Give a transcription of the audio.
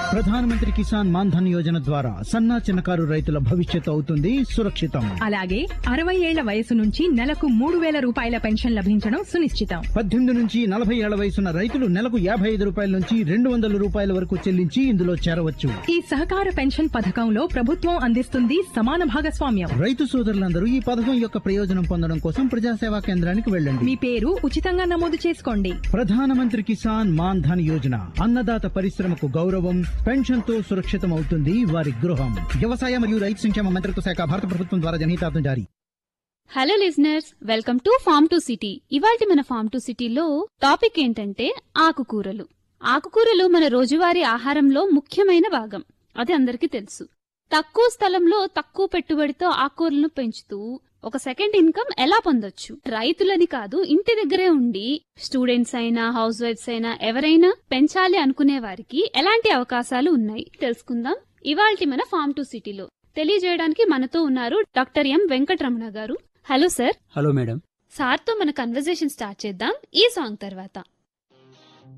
ప్రధానమంత్రి కిసాన్ మాన్ ధన్ యోజన ద్వారా సన్నా చిన్నకారు రైతుల భవిష్యత్తు అవుతుంది సురక్షితం. అలాగే 60 ఏళ్ల వయసు నుంచి నెలకు 3,000 రూపాయల పెన్షన్ లభించడం సునిశ్చితం. 18 నుంచి 40 ఏళ్ల వయసున్న రైతులు నెలకు 55 రూపాయల నుంచి 200 రూపాయల వరకు చెల్లించి ఇందులో చేరవచ్చు. ఈ సహకార పెన్షన్ పథకంలో ప్రభుత్వం అందిస్తుంది సమాన భాగస్వామ్యం. రైతు సోదరులందరూ ఈ పథకం యొక్క ప్రయోజనం పొందడం కోసం ప్రజాసేవా కేంద్రానికి వెళ్ళండి. మీ పేరు ఉచితంగా నమోదు చేసుకోండి. ప్రధానమంత్రి కిసాన్ మాన్ ధన్ యోజన అన్నదాత పరిశ్రమకు గౌరవం, పెన్షన్ తో సురక్షితం అవుతుంది వారి గృహం. వ్యవసాయ మరియు రైతు సంక్షేమ మంత్రిత్వ శాఖ, భారత ప్రభుత్వం ద్వారా జనహితార్థం జారీ. Hello listeners, welcome to form to city. ఇవాల్టి మన ఫార్మ్ టు సిటీలో టాపిక్ ఏంటంటే ఆకుకూరలు. ఆకుకూరలు మన రోజువారీ ఆహారంలో ముఖ్యమైన భాగం, అది అందరికీ తెలుసు. తక్కువ స్థలంలో తక్కువ పెట్టుబడితో ఆకుకూరలను పెంచుతూ ఒక సెకండ్ ఇన్కమ్ ఎలా పొందొచ్చు? రైతులని కాదు, ఇంటి దగ్గరే ఉండి స్టూడెంట్స్ అయినా హౌస్ వైఫ్స్ అయినా ఎవరైనా పెంచాలి అనుకునే వారికి ఎలాంటి అవకాశాలు ఉన్నాయి తెలుసుకుందాం ఇవాల్టి మన ఫార్మ్ టు సిటీలో. తెలియజేయడానికి మనతో ఉన్నారు డాక్టర్ ఎం వెంకటరమణ గారు. Hello sir. Hello madam. సార్తో మన కన్వర్సేషన్ స్టార్ట్ చేద్దాం ఈ సాంగ్ తర్వాత.